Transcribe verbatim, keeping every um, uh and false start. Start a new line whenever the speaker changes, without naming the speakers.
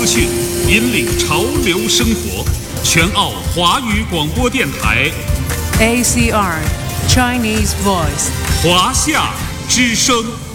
讯，引领潮流生活。全澳华语广播电台
A C R Chinese Voice
华夏之声。